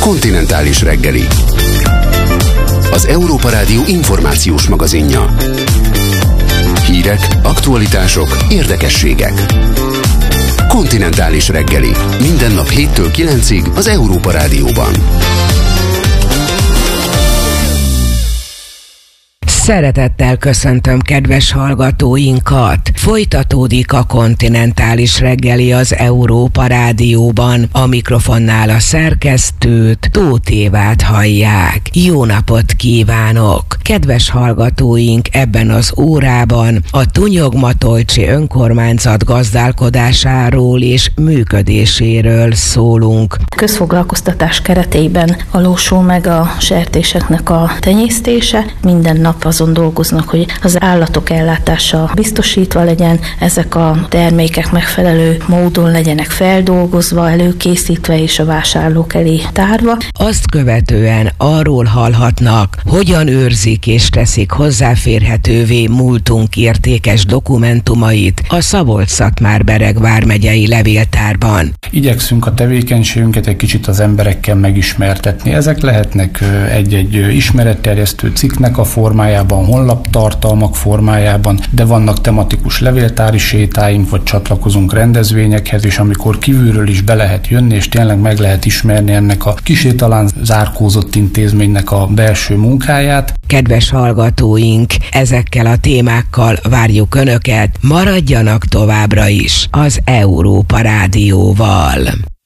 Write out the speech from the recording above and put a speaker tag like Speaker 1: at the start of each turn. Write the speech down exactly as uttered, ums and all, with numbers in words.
Speaker 1: Kontinentális reggeli. Az Európa Rádió információs magazinja. Hírek, aktualitások, érdekességek. Kontinentális reggeli. Minden nap héttől kilencig az Európa Rádióban.
Speaker 2: Szeretettel köszöntöm kedves hallgatóinkat! Folytatódik a Kontinentális reggeli az Európa Rádióban. A mikrofonnál a szerkesztőt, Tóth Évát hallják. Jó napot kívánok! Kedves hallgatóink, ebben az órában a Tunyog-Matolcsi önkormányzat gazdálkodásáról és működéséről szólunk.
Speaker 3: Közfoglalkoztatás keretében valósul meg a sertéseknek a tenyésztése. Minden nap azon dolgoznak, hogy az állatok ellátása biztosítva legyen, ezek a termékek megfelelő módon legyenek feldolgozva, előkészítve és a vásárlók elé tárva.
Speaker 2: Azt követően arról hallhatnak, hogyan őrzik és teszik hozzáférhetővé múltunk értékes dokumentumait a Szabolcs-Szatmár-Bereg vármegyei levéltárban.
Speaker 4: Igyekszünk a tevékenységünket egy kicsit az emberekkel megismertetni. Ezek lehetnek egy-egy ismeretterjesztő cikknek a formájában, honlaptartalmak formájában, de vannak tematikus levéltári sétáink, vagy csatlakozunk rendezvényekhez, és amikor kívülről is be lehet jönni, és tényleg meg lehet ismerni ennek a kissé talán zárkózott intézménynek a belső munkáját.
Speaker 2: Kedves hallgatóink, ezekkel a témákkal várjuk Önöket, maradjanak továbbra is az Európa Rádióval.